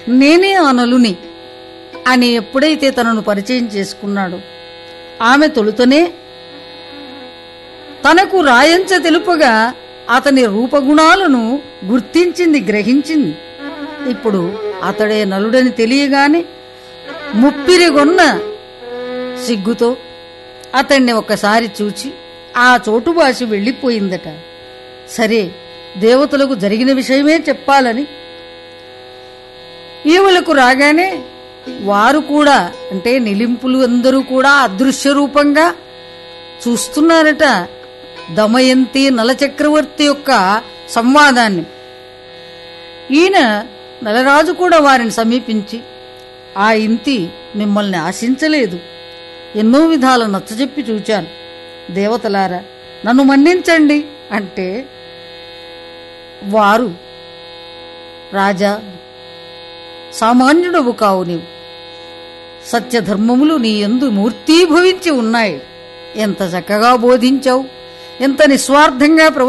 నేనే ఆ నలుని అని ఎప్పుడైతే తనను పరిచయం చేసుకున్నాడో ఆమె తొలుతనే తనకు రాయంచ తెలుపగా అతని రూపగుణాలను గుర్తించింది, గ్రహించింది. ఇప్పుడు అతడే నలుడని తెలియగానే ముప్పిరిగొన్న సిగ్గుతో అతన్ని ఒకసారి చూచి ఆ చోటుబాసి వెళ్ళిపోయిందట. సరే, దేవతలకు జరిగిన విషయమే చెప్పాలని ఈవులకు రాగానే వారు కూడా, అంటే నిలింపులు అందరూ కూడా అదృశ్య రూపంగా చూస్తున్నారట దమయంతి నలచక్రవర్తి యొక్క సంవాదాన్ని. ఈయన నలరాజు కూడా వారిని సమీపించి, ఆ ఇంతి మిమ్మల్ని ఆశించలేదు, ఎన్నో విధాల నచ్చజెప్పి చూచాను, దేవతలారా నన్ను మన్నించండి అంటే వారు, రాజా సామాన్యుడవు కావు నీవు, సత్యధర్మములు నీ యందు మూర్తీభవించి ఉన్నాయి, ఎంత చక్కగా బోధించావు, ఎంత నిస్వార్థంగా